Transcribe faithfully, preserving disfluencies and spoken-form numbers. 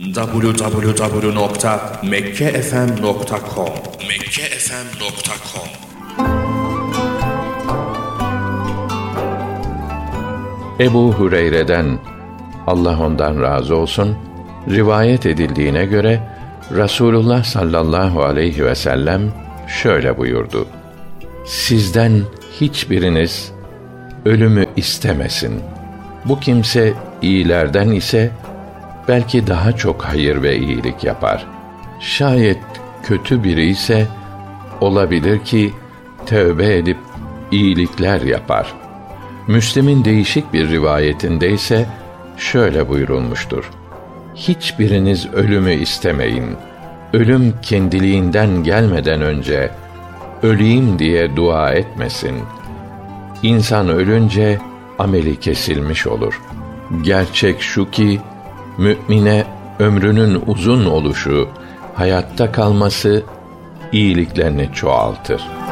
double-u double-u double-u nokta mekke f m nokta com mekke f m nokta com. Ebu Hureyre'den, Allah ondan razı olsun, rivayet edildiğine göre Rasulullah sallallahu aleyhi ve sellem şöyle buyurdu: Sizden hiçbiriniz ölümü istemesin. Bu kimse iyilerden ise belki daha çok hayır ve iyilik yapar. Şayet kötü biri ise olabilir ki tövbe edip iyilikler yapar. Müslim'in değişik bir rivayetinde ise şöyle buyurulmuştur: Hiçbiriniz ölümü istemeyin. Ölüm kendiliğinden gelmeden önce öleyim diye dua etmesin. İnsan ölünce ameli kesilmiş olur. Gerçek şu ki mümine ömrünün uzun oluşu, hayatta kalması iyiliklerini çoğaltır.